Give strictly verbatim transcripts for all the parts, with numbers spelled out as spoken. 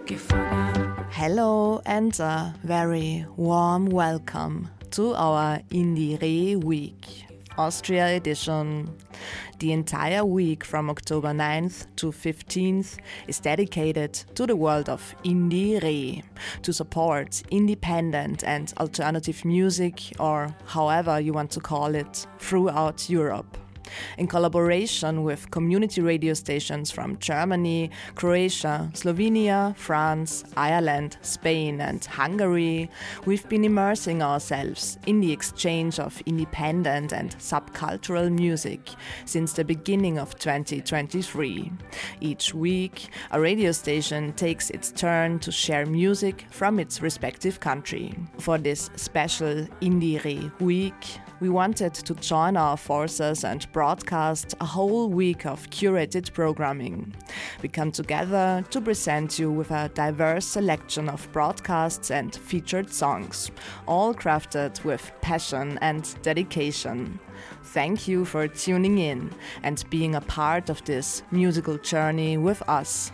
Hello and a very warm welcome to our Indire Week, Austria edition. The entire week from October ninth to fifteenth is dedicated to the world of Indire, to support independent and alternative music, or however you want to call it, throughout Europe. In collaboration with community radio stations from Germany, Croatia, Slovenia, France, Ireland, Spain and Hungary, we've been immersing ourselves in the exchange of independent and subcultural music since the beginning of twenty twenty-three. Each week, a radio station takes its turn to share music from its respective country. For this special Indire Week, we wanted to join our forces and broadcast a whole week of curated programming. We come together to present you with a diverse selection of broadcasts and featured songs, all crafted with passion and dedication. Thank you for tuning in and being a part of this musical journey with us.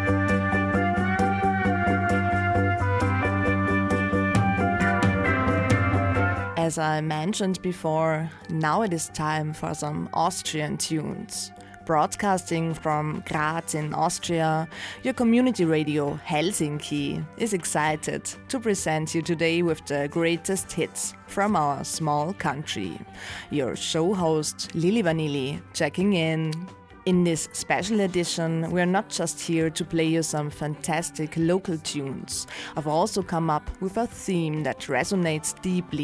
As I mentioned before, now it is time for some Austrian tunes. Broadcasting from Graz in Austria, your community radio Helsinki is excited to present you today with the greatest hits from our small country. Your show host Lili Vanilli checking in. In this special edition, we're not just here to play you some fantastic local tunes. I've also come up with a theme that resonates deeply